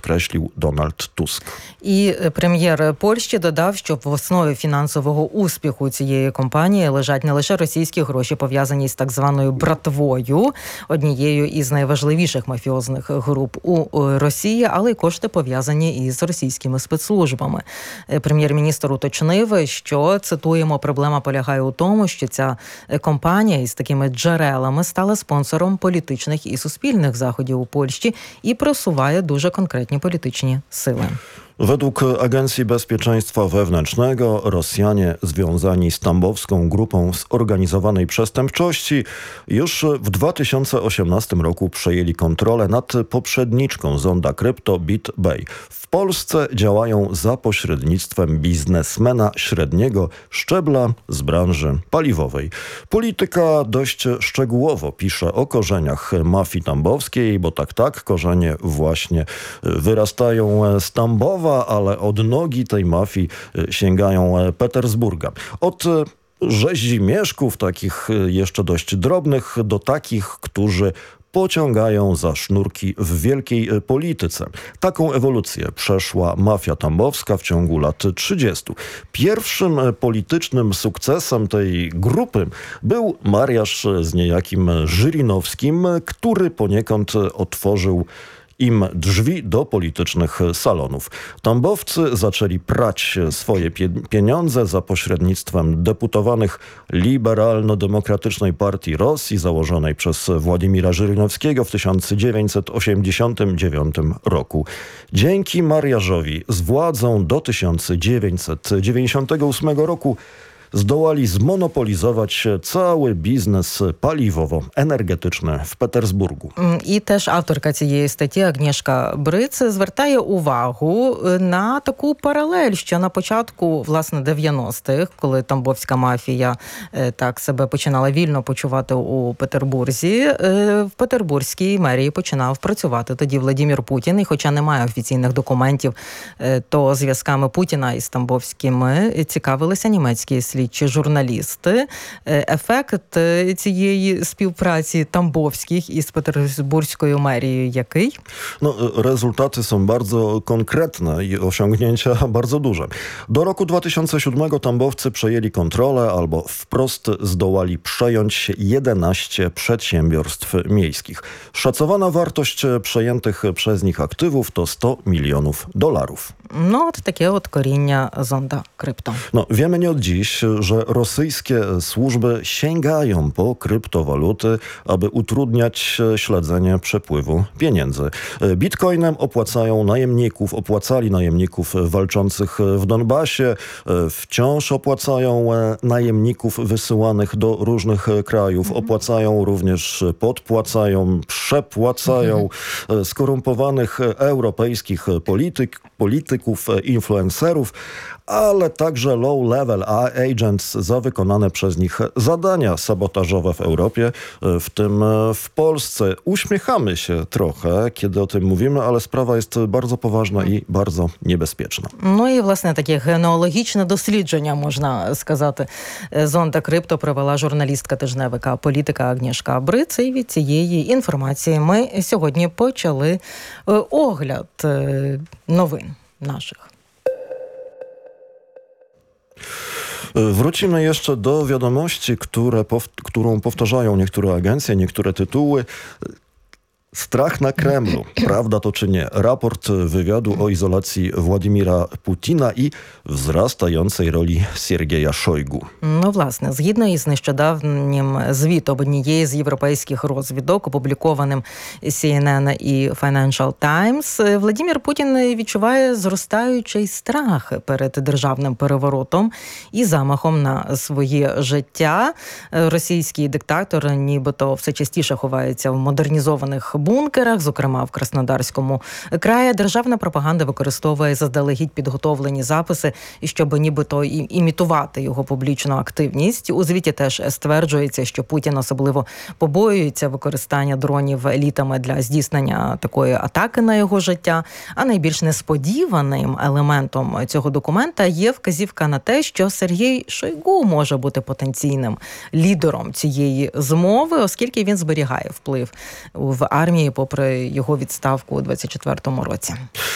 podkreślił Donald Tusk. І прем'єр Польщі додав, що в основі фінансового успіху цієї компанії лежать не лише російські гроші, пов'язані з так званою братвою, однією із найважливіших мафіозних груп у Росії, але й кошти пов'язані із російськими спецслужбами. Прем'єр-міністр уточнив, що, цитуємо, проблема полягає у тому, що ця компанія із такими джерелами стала спонсором політичних і суспільних заходів у Польщі і просуває дуже конкретні політичні сили. Według Agencji Bezpieczeństwa Wewnętrznego Rosjanie związani z tambowską grupą zorganizowanej przestępczości już w 2018 roku przejęli kontrolę nad poprzedniczką zonda krypto BitBay. W Polsce działają za pośrednictwem biznesmena średniego szczebla z branży paliwowej. Polityka dość szczegółowo pisze o korzeniach mafii tambowskiej, bo tak, korzenie właśnie wyrastają z Tambowa, ale od nogi tej mafii sięgają Petersburga. Od rzezimieszków, takich jeszcze dość drobnych, do takich, którzy pociągają za sznurki w wielkiej polityce. Taką ewolucję przeszła mafia tambowska w ciągu lat 30. Pierwszym politycznym sukcesem tej grupy był mariaż z niejakim Żyrinowskim, który poniekąd otworzył im drzwi do politycznych salonów. Tambowcy zaczęli prać swoje pieniądze za pośrednictwem deputowanych Liberalno-Demokratycznej Partii Rosji założonej przez Władimira Żyrinowskiego w 1989 roku. Dzięki mariażowi z władzą do 1998 roku zdołali zmonopolizować cały biznes paliwowo-енергетичний в Петербургу. І теж авторка цієї статті Агнєшка Бриц звертає увагу на таку паралель, що на початку, власне, 90-х, коли тамбовська мафія так себе починала вільно почувати у Петербурзі, в петербурзькій мерії починав працювати тоді Владимир Путін, і хоча немає офіційних документів, то зв'язками Путіна із тамбовськими цікавилися німецькі слідчі журналісти. Ефект цієї співпраці тамбовських із петербурзькою мерією який? Rezultaty są bardzo konkretne i osiągnięcia bardzo duże. Do roku 2007 tambowcy przejęli kontrolę albo wprost zdołali przejąć 11 przedsiębiorstw miejskich. Szacowana wartość przejętych przez nich aktywów to $100 milionów. От таке от коріння зонда крипто. Wiemy nie od dziś, że rosyjskie służby sięgają po kryptowaluty, aby utrudniać śledzenie przepływu pieniędzy. Bitcoinem opłacali najemników walczących w Donbasie, wciąż opłacają najemników wysyłanych do różnych krajów, opłacają również, podpłacają, przepłacają skorumpowanych europejskich polityków, influencerów, ale także low-level agents za wykonane przez nich zadania sabotażowe w Europie, w tym w Polsce. Uśmiechamy się trochę, kiedy o tym mówimy, ale sprawa jest bardzo poważna і bardzo небезпечна. І, власне, таке генеалогічне дослідження, можна сказати, зонда крипто провела журналістка тижневика політика Агнєшка Бриц. І від цієї інформації ми сьогодні почали огляд новин наших. Wrócimy jeszcze do wiadomości, którą powtarzają niektóre agencje, niektóre tytuły. Strach na Kremlu. Prawda to czy nie? Raport wywiadu o izolacji Władimira Putina і wzrastającej ролі Сергія Шойгу. Власне, згідно із нещодавнім звітом однієї з європейських розвідок, опублікованим CNN і Financial Times, Владимир Путін відчуває зростаючий страх перед державним переворотом і замахом на своє життя. Російський диктатор нібито все частіше ховається в модернізованих бункерах, зокрема в Краснодарському краї. Державна пропаганда використовує заздалегідь підготовлені записи, щоб нібито імітувати його публічну активність. У звіті теж стверджується, що Путін особливо побоюється використання дронів елітами для здійснення такої атаки на його життя. А найбільш несподіваним елементом цього документа є вказівка на те, що Сергій Шойгу може бути потенційним лідером цієї змови, оскільки він зберігає вплив в армії попри його відставку у 24-му році.